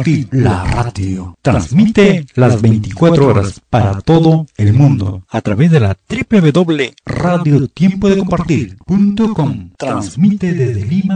compartir, la radio. Transmite las 24 horas para todo el mundo a través de la www.radiotiempodecompartir.com. Transmite desde Lima,